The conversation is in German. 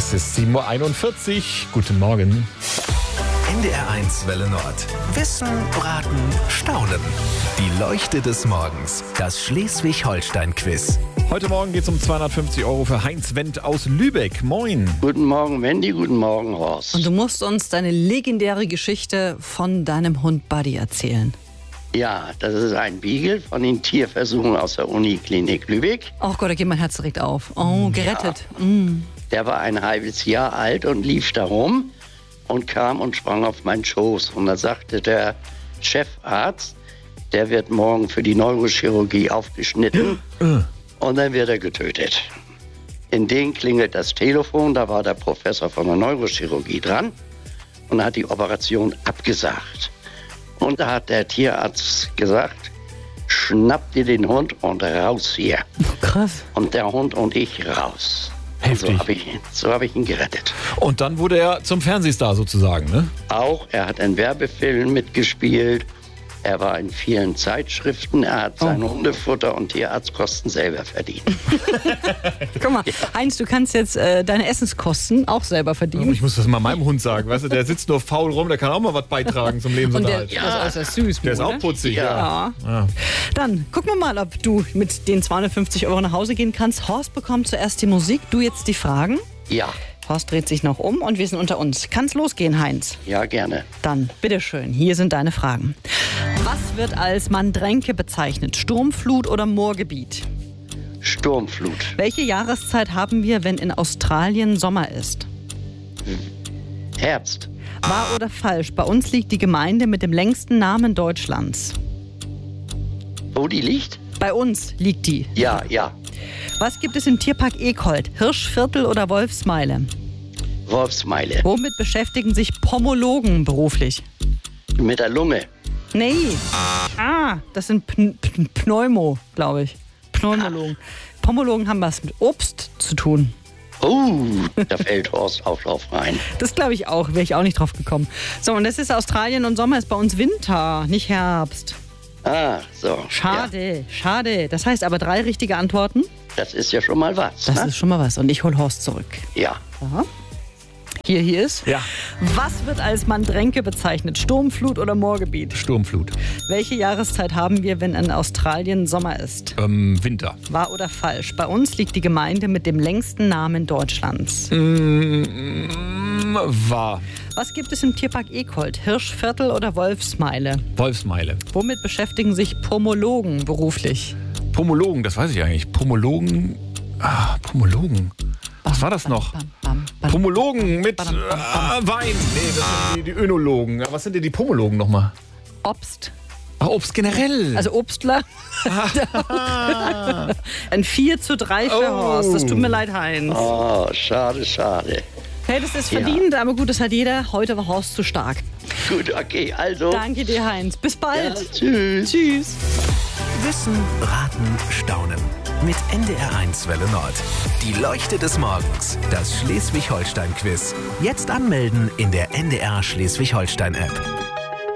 Es ist 7:41 Uhr. Guten Morgen. NDR1 Welle Nord. Wissen, Raten, Staunen. Die Leuchte des Morgens. Das Schleswig-Holstein-Quiz. Heute Morgen geht es um 250 € für Heinz Wendt aus Lübeck. Moin. Guten Morgen, Wendy. Guten Morgen, Horst. Und du musst uns deine legendäre Geschichte von deinem Hund Buddy erzählen. Ja, das ist ein Beagle von den Tierversuchen aus der Uniklinik Lübeck. Oh Gott, da geht mein Herz direkt auf. Oh, gerettet. Ja. Der war ein halbes Jahr alt und lief da rum und kam und sprang auf meinen Schoß. Und da sagte der Chefarzt, der wird morgen für die Neurochirurgie aufgeschnitten und dann wird er getötet. In dem klingelt das Telefon, da war der Professor von der Neurochirurgie dran und hat die Operation abgesagt. Und da hat der Tierarzt gesagt, schnapp dir den Hund und raus hier. Krass. Und der Hund und ich raus. Heftig. So hab ich ihn gerettet. Und dann wurde er zum Fernsehstar sozusagen, ne? Auch, er hat in Werbefilmen mitgespielt. Er war in vielen Zeitschriften. Er hat sein Hundefutter und Tierarztkosten selber verdient. Guck mal, Heinz, du kannst jetzt deine Essenskosten auch selber verdienen. Ich muss das mal meinem Hund sagen. Weißt du, der sitzt nur faul rum, der kann auch mal was beitragen zum Lebensunterhalt. Und der ist äußerst süß. Der ist auch putzig. Ja. Dann gucken wir mal, ob du mit den 250 € nach Hause gehen kannst. Horst bekommt zuerst die Musik, du jetzt die Fragen. Ja. Horst dreht sich noch um und wir sind unter uns. Kann's losgehen, Heinz? Ja, gerne. Dann, bitteschön, hier sind deine Fragen. Was wird als Mandränke bezeichnet? Sturmflut oder Moorgebiet? Sturmflut. Welche Jahreszeit haben wir, wenn in Australien Sommer ist? Herbst. Wahr oder falsch? Bei uns liegt die Gemeinde mit dem längsten Namen Deutschlands. Wo die liegt? Bei uns liegt die. Ja. Was gibt es im Tierpark Ekhold? Hirschviertel oder Wolfsmeile? Wolfsmeile. Womit beschäftigen sich Pomologen beruflich? Mit der Lunge. Nee. Das sind Pneumo, glaube ich. Pneumologen. Pomologen haben was mit Obst zu tun. Da fällt Horst auch drauf rein. Das glaube ich auch, wäre ich auch nicht drauf gekommen. So, und das ist Australien und Sommer ist bei uns Winter, nicht Herbst. So. Schade. Das heißt aber 3 richtige Antworten. Das ist ja schon mal was. Das ist schon mal was. Und ich hole Horst zurück. Ja. Aha. Hier ist. Ja. Was wird als Mandränke bezeichnet? Sturmflut oder Moorgebiet? Sturmflut. Welche Jahreszeit haben wir, wenn in Australien Sommer ist? Winter. Wahr oder falsch? Bei uns liegt die Gemeinde mit dem längsten Namen Deutschlands. Wahr. Was gibt es im Tierpark Ekhold? Hirschviertel oder Wolfsmeile? Wolfsmeile. Womit beschäftigen sich Pomologen beruflich? Pomologen, das weiß ich eigentlich. Pomologen. Was war das noch? Pomologen mit Wein. Nee, das sind die Önologen. Ja, was sind denn die Pomologen nochmal? Obst. Ach, Obst generell. Also Obstler. Ein 4:3 für Horst. Das tut mir leid, Heinz. Oh, schade. Hey, das ist verdient, aber gut, das hat jeder. Heute war Horst zu stark. Gut, okay, also. Danke dir, Heinz. Bis bald. Ja, tschüss. Tschüss. Wissen, Raten, Staunen. Mit NDR1 Welle Nord. Die Leuchte des Morgens. Das Schleswig-Holstein-Quiz. Jetzt anmelden in der NDR Schleswig-Holstein-App.